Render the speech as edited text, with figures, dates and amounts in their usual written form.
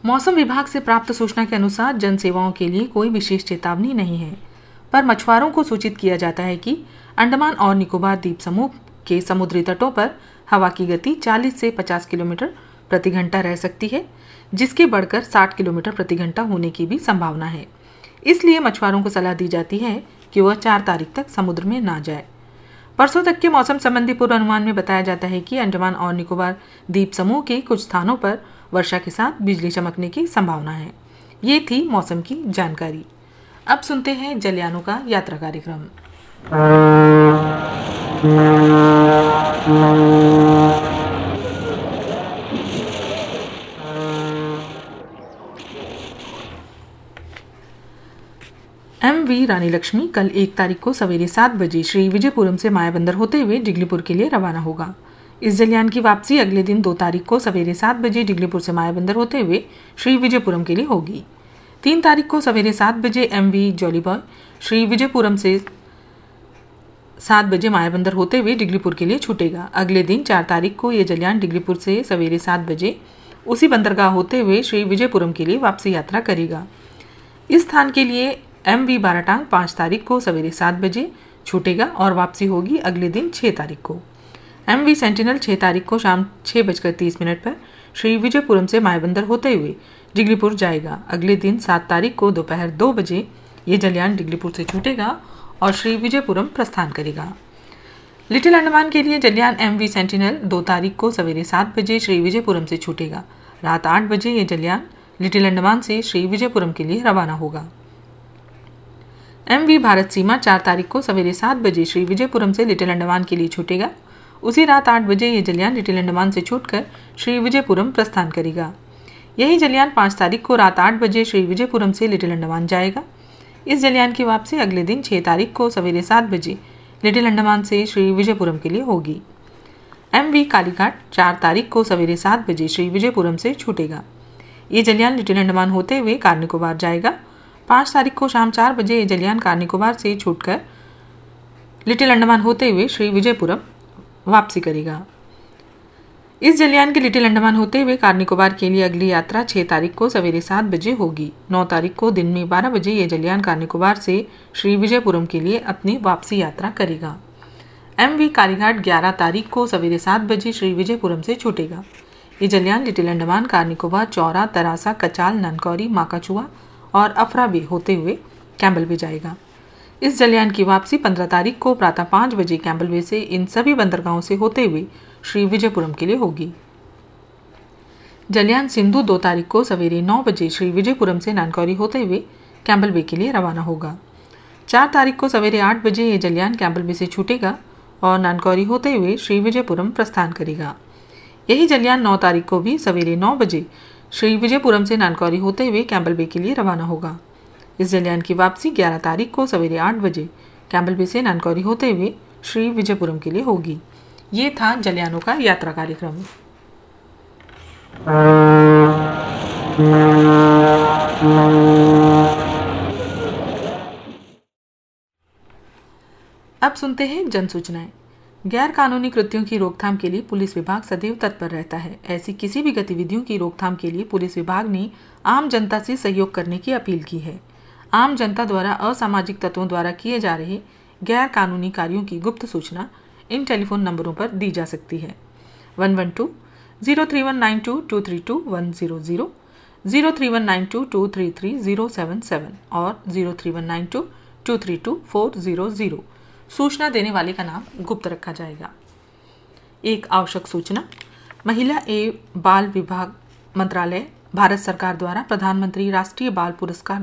मौसम विभाग से प्राप्त सूचना के अनुसार जन सेवाओं के लिए कोई विशेष चेतावनी नहीं है, पर मछुआरों को सूचित किया जाता है कि अंडमान और निकोबार द्वीप समूह के समुद्री तटों पर हवा की गति 40 से 50 किलोमीटर प्रति घंटा रह सकती है, जिसके बढ़कर 60 किलोमीटर प्रति घंटा होने की भी संभावना है। इसलिए मछुआरों को सलाह दी जाती है कि वह 4 तारीख तक समुद्र में ना जाए। परसों तक के मौसम संबंधी पूर्वानुमान में बताया जाता है कि अंडमान और निकोबार द्वीप समूह के कुछ स्थानों पर वर्षा के साथ बिजली चमकने की संभावना है। ये थी मौसम की जानकारी। अब सुनते हैं जलयानों का यात्रा कार्यक्रम। MV रानी लक्ष्मी कल 1 तारीख को सवेरे 7 बजे श्री विजयपुरम से मायाबंदर होते हुए डिगलीपुर के लिए रवाना होगा। इस जलयान की वापसी अगले दिन 2 तारीख को सवेरे 7 बजे डिगलीपुर से मायाबंदर होते हुए श्री विजयपुरम के लिए होगी। 3 तारीख को सवेरे 7 बजे MV jolly boy Shri Vijayapuram से 7 बजे मायाबंदर होते हुए डिगलीपुर के लिए छूटेगा। अगले दिन 4 तारीख को यह जलयान डिगलीपुर से सवेरे 7 बजे उसी बंदरगाह होते हुए श्री विजयपुरम के लिए वापसी यात्रा करेगा। इस स्थान के लिए MV बाराटांग 5 तारीख को सवेरे 7 बजे छूटेगा और वापसी होगी अगले दिन 6 तारीख को। MV सेंटिनल 6 तारीख को शाम 6:30 पर श्री विजयपुरम से मायाबंदर होते हुए डिगलीपुर जाएगा। अगले दिन 7 तारीख को दोपहर 2 बजे ये जलयान डिगलीपुर से छूटेगा और श्री विजयपुरम प्रस्थान करेगा। लिटिल अंडमान के लिए जलयान MV सेंटिनल 2 तारीख को सवेरे 7 बजे श्री विजयपुरम से छूटेगा। रात 8 बजे ये जलयान लिटिल अंडमान से श्री विजयपुरम के लिए रवाना होगा। MV भारत सीमा 4 तारीख को सवेरे 7 बजे श्री विजयपुरम से लिटिल अंडमान के लिए छूटेगा। उसी रात 8 बजे ये जलयान लिटिल अंडमान से छूटकर श्री विजयपुरम प्रस्थान करेगा। यही जलयान 5 तारीख को रात 8 बजे श्री विजयपुरम से लिटिल अंडमान जाएगा। इस जलयान की वापसी अगले दिन 6 तारीख को सवेरे 7 बजे लिटिल अंडमान से श्री विजयपुरम के लिए होगी। MV कालीघाट 4 तारीख को सवेरे 7 बजे श्री विजयपुरम से छूटेगा। ये जलयान लिटिल अंडमान होते हुए कार निकोबार जाएगा। 5 तारीख को शाम 4 बजे ये जलयान कार निकोबार से छूटकर लिटिल अंडमान होते हुए श्री विजयपुरम वापसी करेगा। इस जलयान के लिटिल अंडमान होते हुए कार निकोबार के लिए अगली यात्रा 6 तारीख को सवेरे 7 बजे होगी। 9 तारीख को दिन में 12 बजे ये जलयान कार निकोबार से श्री विजयपुरम के लिए अपनी वापसी यात्रा करेगा। MV कालीघाट 11 तारीख को सवेरे 7 बजे श्री विजयपुरम से छूटेगा। ये जलयान लिटिल अंडमान, कार निकोबार, चौरा, तरासा, कचाल, ननकौरी, माकाचुआ और अफरा बे होते हुए कैम्बल बे जाएगा। इस जलयान की वापसी 15 तारीख को प्रातः 5 बजे कैम्बल बे से इन सभी बंदरगाहों से होते हुए श्री विजयपुरम के लिए होगी। जलयान सिंधु 2 तारीख को सवेरे 9 बजे श्री विजयपुरम से नानकौरी होते हुए कैम्बल बे के लिए रवाना होगा। 4 तारीख को सवेरे 8 बजे ये जलयान कैम्बल बे से छूटेगा और नानकौरी होते हुए श्री विजयपुरम प्रस्थान करेगा। यही जलयान 9 तारीख को भी सवेरे 9 बजे श्री विजयपुरम से नानकौरी होते हुए कैम्बल बे के लिए रवाना होगा। इस जलयान की वापसी 11 तारीख को सवेरे 8 बजे कैम्बल बे से नानकौरी होते हुए श्री विजयपुरम के लिए होगी। ये था जलयानों का यात्रा कार्यक्रम। अब सुनते हैं जन सूचनाएं। गैर कानूनी कृत्यों की रोकथाम के लिए पुलिस विभाग सदैव तत्पर रहता है। ऐसी किसी भी गतिविधियों की रोकथाम के लिए पुलिस विभाग ने आम जनता से सहयोग करने की अपील की है। आम जनता द्वारा असामाजिक तत्वों द्वारा किए जा रहे गैर कानूनी कार्यों की गुप्त सूचना इन टेलीफोन नंबरों पर दी जा सकती है। 112 03192 232 100, 03192 233 077 और 03192 232 400। सूचना देने वाले का नाम गुप्त रखा जाएगा। एक आवश्यक सूचना, महिला एवं बाल विभाग मंत्रालय भारत सरकार द्वारा प्रधानमंत्री राष्ट्रीय बाल पुरस्कार